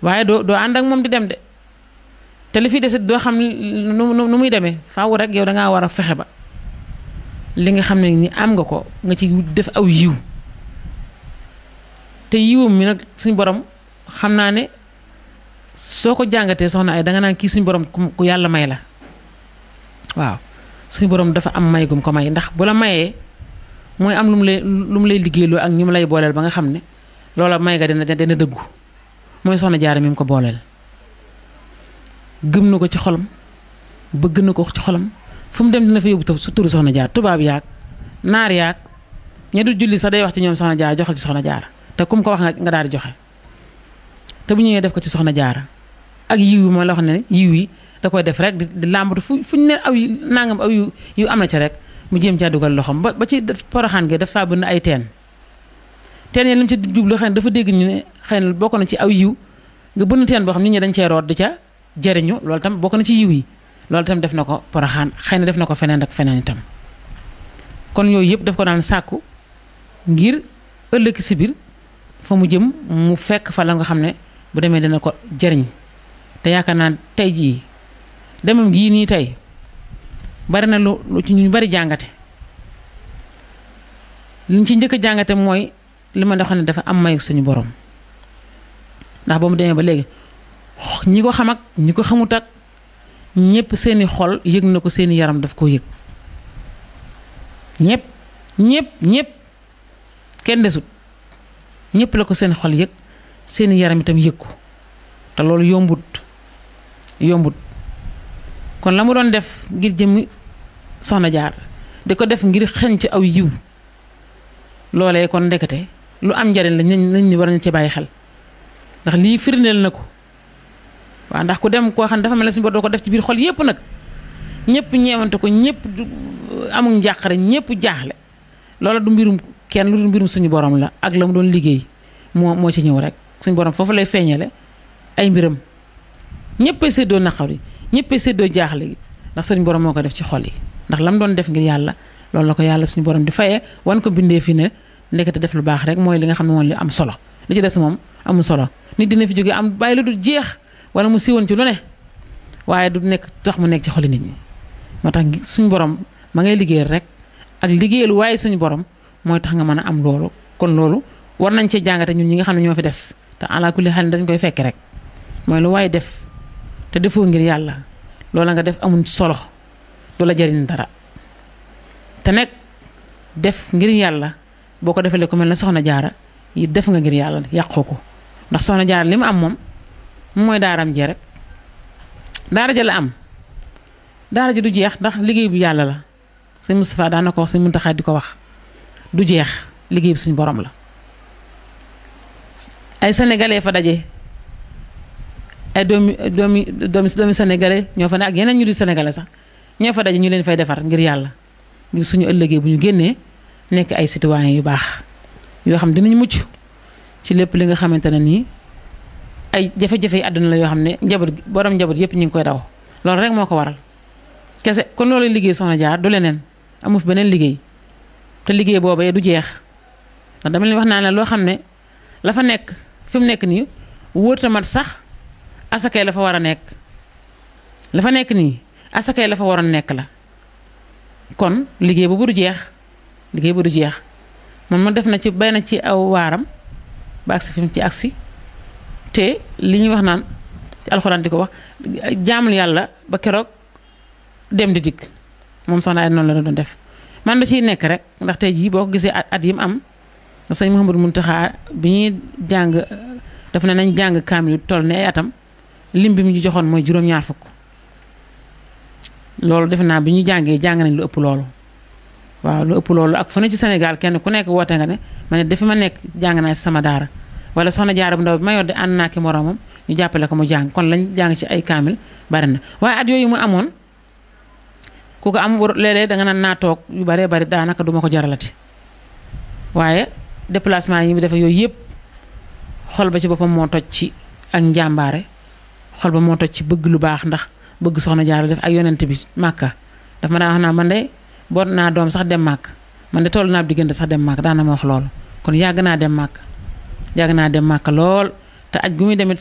waaye doo ànd ak moom di dem de te li fi desit doo xam nu muy demee faaw rek yow dangaa war a fexe ba li nga xam ne ni am nga ko nga ci def aw yiw te yiwam mi nag suñ borom xam naa ne soo ko jàngatee soxna ay danga naan kii suñ borom ku yàlla may la waaw suñ borom dafa am may gum ko may ndax bu la mayee mooy am lu mu lay liggéeyloo ak ñu mu lay booleel ba nga xam ne loola may ga dina dëggu mooy soxna jaara mi mu ko booleel gëm na ko ci xolam bëgg na ko ci xolam fu mu dem dina fa yóbbu su turu soxna jaar tubaab yaag naar yaag ña du julli sax day wax ci ñoom soxna jaara joxal ci soxna jaara te kum ko wax nga daal di joxe te bu ñëwee def ko ci soxna jaara ak yiw yi mooy la wax ne yiw yi da koy def rek di làmbatu fuñ ne aw nangam aw yu am na ci rek mu jéem caa dugal loxoom ba ci poroxaan gi dafa bëgg ay teen yi li mu ci jublu xëy na dafa dégg ñu ne xëy na bokk na ci aw yiw nga bënn teen boo xam nit ñi dañ cee root di ca jëriñu loolu tam bokk na ci yiw yi loolu tam def na ko poroxaan xëy na def na ko feneen ak feneen itam kon yooyu yëpp daf ko daan sàkku ngir ëllëg si biir fa mu jëm mu fekk fa la nga xam ne bu demee dina ko jëriñ te yaakaar naa tey jii demam gii nii tey bari na lu ci ñu bari jàngate liñ ci njëkk a jàngate mooy li ma doon ne dafa am mayu suñu borom ndax ba mu demee ba léegi ñi ko xam ak ñi ko xamut ak ñëpp seeni xol yëg na ko seeni yaram daf koo yëg ñëpp kenn desut ñëpp la ko seen xol yëg seeni yaram itam yëg ko te loolu yombut kon la mu doon def ngir jëmmi soxna jaar di ko def ngir xeñ ci aw yiw loolee kon ndekete lu am njariñ la nañ ni war nañ ci bàyyi xel ndax lii firndeel na ko waaw ndax ku dem koo xam ne dafa mel ne suñu bor doo ko def ci biir xol yépp nag ñëpp ñeewante ko ñëpp amul njàqare ñëpp jaaxle loola du mbirum kenn lu du mbirum suñu borom la ak la mu doon liggéey moo ci ñëw rek suñu borom foofu lay feeñale ay mbiram ñëppay séddoo naqar yi ñëppay séddoo jaaxle gi ndax suñu borom moo ko def ci xol yi ndax la mu doon def ngir yàlla loolu la ko yàlla suñu borom di fayee wan ko bindee fi ne ndekete def lu baax rek mooy li nga xam ne moom li am solo li ci des moom amul solo nit dina fi jógee am bàyyi lu du jeex wala mu siiwoon ci lu ne waaye du nekk tax mu nekk ci xoli nit ñi moo tax suñu borom ma ngay liggéeyal rek ak liggéeyal waaye suñu borom mooy tax nga mën a am loolu kon loolu war nañ cee jàngate ñun ñi nga xam ne ñoo fi des te ala kulli xel dañ koy fekk rek mooy lu waaye def te defoo ngir yàlla loola nga def amul solo du la jariñ dara te nekk def ngir yàlla boo ko defalee ko mel ne soxna jaara yi def nga ngir yàlla yàqoo ko ndax soxna jaara li mu am moom mooy daaram jee rek daara ja la am daara ji du jeex ndax liggéey bu yàlla la sëñ Moustapha daan na ko wax sëñ Muntaxa di ko wax du jeex liggéey bi suñu borom la ay sénégalais fa daje ay doomi sénégalais ñoo fa ne ak yeneen ñu di sénégalais sax ñoo fa daje ñu leen fay defar ngir yàlla ngir suñu ëllëgee bu ñu génnee nekk ay citoyens yu baax yoo xam dinañ mucc ci lépp li nga xamante ne nii ay jafe-jafe yi àdduna la yoo xam ne borom njaboot yépp ñu ngi koy daw loolu rek moo ko waral kese kon loolu liggéey soxna jaar du leneen amu fi beneen liggéey te liggéey boobee du jeex ndax dama leen wax naa ne loo xam ne la fa nekk fi mu nekk nii wóorta mat sax asakay la fa war a nekk la fa nekk nii asakay la fa waroon nekk la kon liggéey boobu du jeex liggéey bu du jeex moom ma def na ci bay na ci aw waaram ba agsi fi mu ci agsi te li ñuy wax naan ci alxuraan di ko wax jaamul yàlla ba keroog dem di dikk moom soxna ay noonu la doon def man da ciy nekk rek ndax tey jii boo ko gisee at yi mu am sëñ Mouhamadou Mountakha bi ñuy jàng daf ne nañ jàng kaamil toll ne ay atam lim bi mu ñu joxoon mooy juróom-ñaar fukk loolu defe naa bi ñu jàng nañ lu ëpp loolu waaw lu ëpp loolu ak fu ne ci Sénégal kenn ku nekk woote nga ne ma ne dafi ma nekk jàng naa ci sama daara wala soxna jaara bu ndaw bi ma yor di ànd naa ki moroomam ñu jàppale ko mu jàng kon lañ jàng ci ay kaamil bari na waaye at yooyu mu amoon ku ko am léeg-léeg da nga naan naa toog yu baree bari daanaka duma ko jaralati waaye déplacement yi mu defe yooyu yëpp xol ba ci boppam moo toj ci ak njàmbaare xol ba moo toj ci bëgg lu baax ndax bëgg soxna jaara def ak yonent bi màkka daf ma daan wax naa man de boot naa doom sax dem màkk man de toll naa diggante sax dem màkk daana ma wax loolu kon yàgg naa dem màkk lool te aj gu muy demit